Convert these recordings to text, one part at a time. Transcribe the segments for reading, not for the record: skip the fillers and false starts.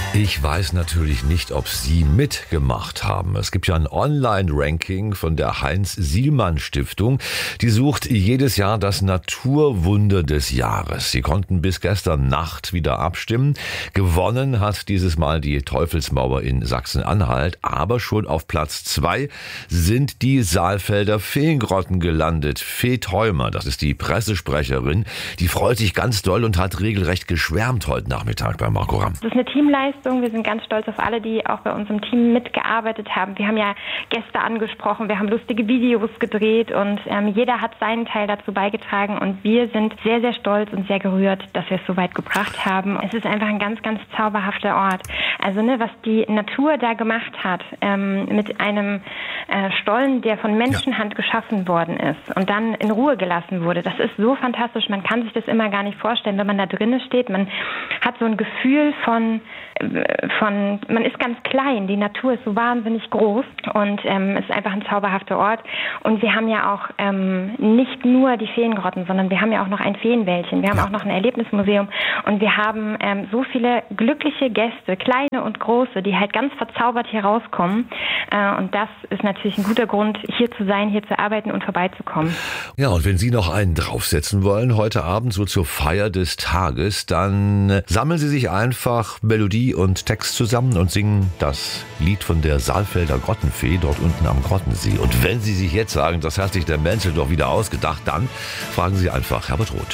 Ich weiß natürlich nicht, ob Sie mitgemacht haben. Es gibt ja ein Online-Ranking von der Heinz-Sielmann-Stiftung. Die sucht jedes Jahr das Naturwunder des Jahres. Sie konnten bis gestern Nacht wieder abstimmen. Gewonnen hat dieses Mal die Teufelsmauer in Sachsen-Anhalt. Aber schon auf Platz 2 sind die Saalfelder Feengrotten gelandet. Fee Theumer, das ist die Pressesprecherin, die freut sich ganz doll und hat regelrecht geschwärmt heute Nachmittag bei Marco Ramm. Das ist eine Teamleistung. Wir sind ganz stolz auf alle, die auch bei unserem Team mitgearbeitet haben. Wir haben ja Gäste angesprochen, wir haben lustige Videos gedreht und jeder hat seinen Teil dazu beigetragen und wir sind sehr, sehr stolz und sehr gerührt, dass wir es so weit gebracht haben. Es ist einfach ein ganz, ganz zauberhafter Ort. Also was die Natur da gemacht hat, mit einem Stollen, der von Menschenhand geschaffen worden ist und dann in Ruhe gelassen wurde, das ist so fantastisch. Man kann sich das immer gar nicht vorstellen, wenn man da drinnen steht. Man hat so ein Gefühl von, man ist ganz klein, die Natur ist so wahnsinnig groß und es ist einfach ein zauberhafter Ort. Und wir haben ja auch nicht nur die Feengrotten, sondern wir haben ja auch noch ein Feenwäldchen, wir haben auch noch ein Erlebnismuseum und wir haben so viele glückliche Gäste, kleine und große, die halt ganz verzaubert hier rauskommen. Und das ist natürlich ein guter Grund, hier zu sein, hier zu arbeiten und vorbeizukommen. Ja, und wenn Sie noch einen draufsetzen wollen, heute Abend so zur Feier des Tages, dann sammeln Sie sich einfach Melodie und Text zusammen und singen das Lied von der Saalfelder Grottenfee dort unten am Grottensee. Und wenn Sie sich jetzt sagen, das hat sich der Menzel doch wieder ausgedacht, dann fragen Sie einfach Herbert Roth.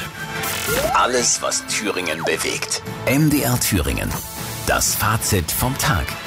Alles, was Thüringen bewegt. MDR Thüringen. Das Fazit vom Tag.